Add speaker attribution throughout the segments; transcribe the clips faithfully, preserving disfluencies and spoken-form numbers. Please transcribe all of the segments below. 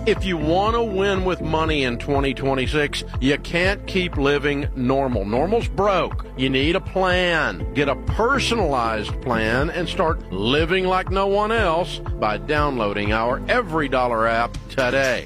Speaker 1: If you want to win with money in twenty twenty-six, you can't keep living normal. Normal's broke. You need a plan. Get a personalized plan and start living like no one else by downloading our Every Dollar app today.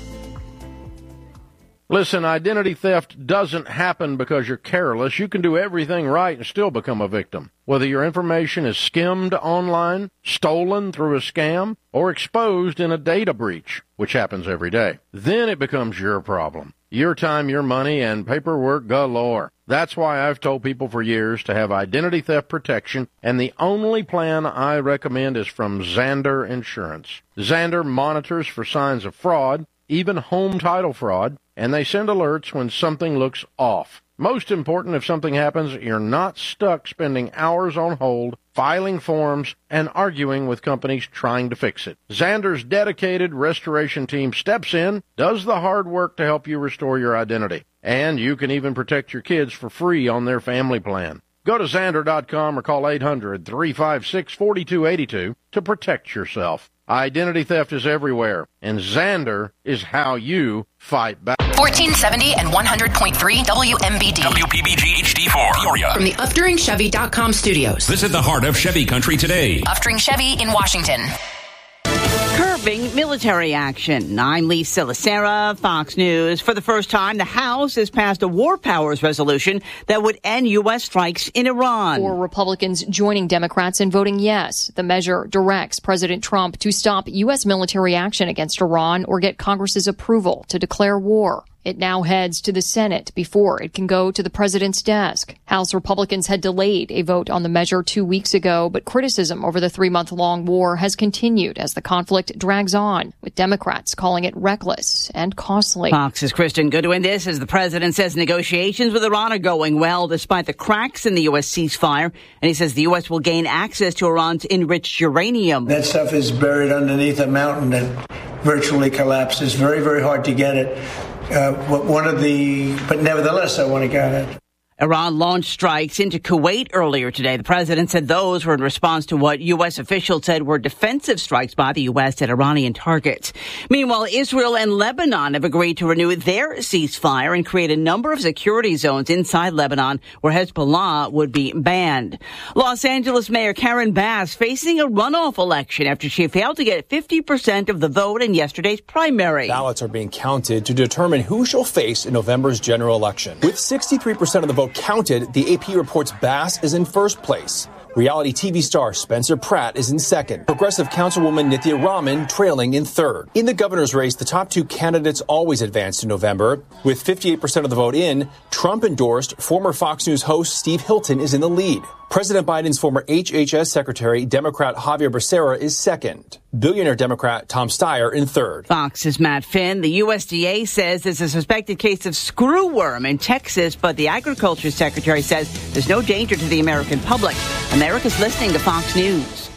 Speaker 1: Listen, identity theft doesn't happen because you're careless. You can do everything right and still become a victim. Whether your information is skimmed online, stolen through a scam, or exposed in a data breach, which happens every day, then it becomes your problem. Your time, your money, and paperwork galore. That's why I've told people for years to have identity theft protection, and the only plan I recommend is from Zander Insurance. Zander monitors for signs of fraud, even home title fraud, and they send alerts when something looks off. Most important, if something happens, you're not stuck spending hours on hold, filing forms, and arguing with companies trying to fix it. Zander's dedicated restoration team steps in, does the hard work to help you restore your identity. And you can even protect your kids for free on their family plan. Go to Zander dot com or call eight hundred, three five six, four two eight two to protect yourself. Identity theft is everywhere, and Zander is how you fight back.
Speaker 2: fourteen seventy and one hundred point three W M B D.
Speaker 3: W P B G H D four. Peoria.
Speaker 2: From the Updring Chevy dot com studios.
Speaker 3: Visit the heart of Chevy country today.
Speaker 2: Updring Chevy in Washington.
Speaker 4: Curbing military action. I'm Lisa Lacera, Fox News. For the first time, the House has passed a war powers resolution that would end U S strikes in Iran.
Speaker 5: Four Republicans joining Democrats in voting yes. The measure directs President Trump to stop U S military action against Iran or get Congress's approval to declare war. It now heads to the Senate before it can go to the president's desk. House Republicans had delayed a vote on the measure two weeks ago, but criticism over the three-month-long war has continued as the conflict drags on, with Democrats calling it reckless and costly.
Speaker 4: Fox's Kristen Goodwin. This as the president says negotiations with Iran are going well despite the cracks in the U S ceasefire, and he says the U S will gain access to Iran's enriched uranium.
Speaker 6: That stuff is buried underneath a mountain that virtually collapses. Very, very hard to get it. Uh, one of the, but nevertheless, I want to get it.
Speaker 4: Iran launched strikes into Kuwait earlier today. The president said those were in response to what U S officials said were defensive strikes by the U S at Iranian targets. Meanwhile, Israel and Lebanon have agreed to renew their ceasefire and create a number of security zones inside Lebanon where Hezbollah would be banned. Los Angeles Mayor Karen Bass facing a runoff election after she failed to get fifty percent of the vote in yesterday's primary.
Speaker 7: Ballots are being counted to determine who she'll face in November's general election. With sixty-three percent of the vote counted, the A P reports Bass is in first place. Reality T V star Spencer Pratt is in second. Progressive Councilwoman Nithya Raman trailing in third. In the governor's race, the top two candidates always advance to November. With fifty-eight percent of the vote in, Trump-endorsed former Fox News host Steve Hilton is in the lead. President Biden's former H H S Secretary, Democrat Javier Becerra, is second. Billionaire Democrat Tom Steyer in third.
Speaker 4: Fox's Matt Finn. The U S D A says there's a suspected case of screwworm in Texas, but the Agriculture Secretary says there's no danger to the American public. America's listening to Fox News.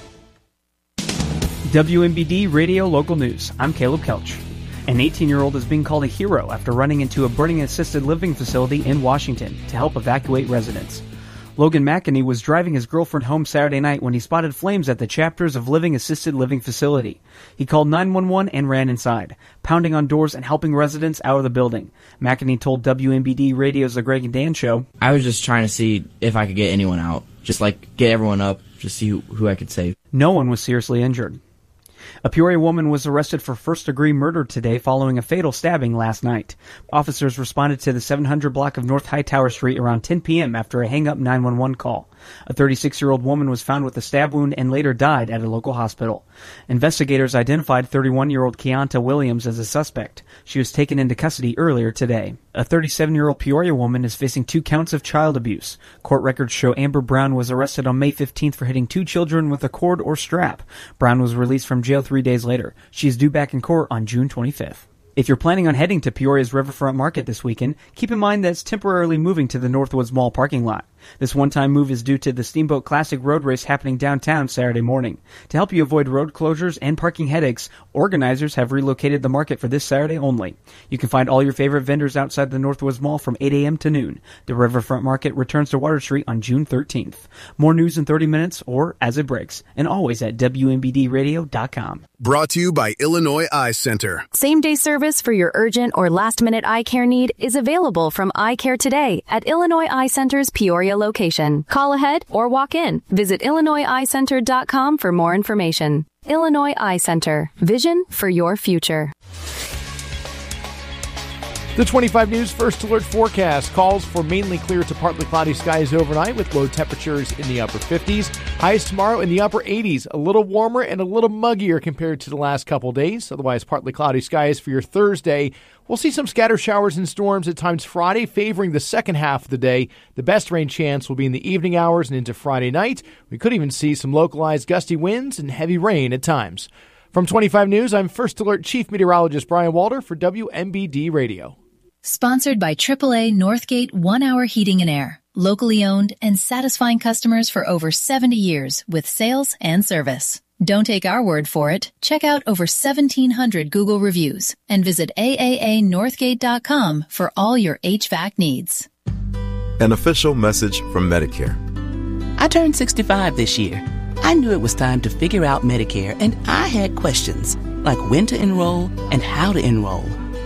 Speaker 8: W M B D Radio Local News. I'm Caleb Kelch. An eighteen-year-old is being called a hero after running into a burning assisted living facility in Washington to help evacuate residents. Logan McEnany was driving his girlfriend home Saturday night when he spotted flames at the Chapters of Living Assisted Living facility. He called nine one one and ran inside, pounding on doors and helping residents out of the building. McEnany told W M B D Radio's The Greg and Dan Show,
Speaker 9: I was just trying to see if I could get anyone out. Just like get everyone up, just see who, who I could save.
Speaker 8: No one was seriously injured. A Peoria woman was arrested for first-degree murder today following a fatal stabbing last night. Officers responded to the seven hundred block of North Hightower Street around ten p.m. after a hang-up nine one one call. A thirty-six-year-old woman was found with a stab wound and later died at a local hospital. Investigators identified thirty-one-year-old Keonta Williams as a suspect. She was taken into custody earlier today. A thirty-seven-year-old Peoria woman is facing two counts of child abuse. Court records show Amber Brown was arrested on May fifteenth for hitting two children with a cord or strap. Brown was released from jail three days later. She is due back in court on June twenty-fifth. If you're planning on heading to Peoria's Riverfront Market this weekend, keep in mind that it's temporarily moving to the Northwoods Mall parking lot. This one-time move is due to the Steamboat Classic Road Race happening downtown Saturday morning. To help you avoid road closures and parking headaches, organizers have relocated the market for this Saturday only. You can find all your favorite vendors outside the Northwoods Mall from eight a.m. to noon. The Riverfront Market returns to Water Street on June thirteenth. More news in thirty minutes or as it breaks, and always at W M B D radio dot com.
Speaker 10: Brought to you by Illinois Eye Center.
Speaker 11: Same-day service for your urgent or last-minute eye care need is available from Eye Care today at Illinois Eye Center's Peoria location. Call ahead or walk in. Visit Illinois Eye Center dot com for more information. Illinois Eye Center. Vision for your future.
Speaker 12: The twenty-five News First Alert forecast calls for mainly clear to partly cloudy skies overnight with low temperatures in the upper fifties. Highs tomorrow in the upper eighties, a little warmer and a little muggier compared to the last couple days. Otherwise, partly cloudy skies for your Thursday. We'll see some scattered showers and storms at times Friday, favoring the second half of the day. The best rain chance will be in the evening hours and into Friday night. We could even see some localized gusty winds and heavy rain at times. From twenty-five News, I'm First Alert Chief Meteorologist Brian Walter for W M B D Radio.
Speaker 13: Sponsored by triple A Northgate One Hour Heating and Air. Locally owned and satisfying customers for over seventy years with sales and service. Don't take our word for it. Check out over seventeen hundred Google reviews and visit A A A Northgate dot com for all your H V A C needs.
Speaker 14: An official message from Medicare.
Speaker 15: I turned sixty-five this year. I knew it was time to figure out Medicare, and I had questions like when to enroll and how to enroll.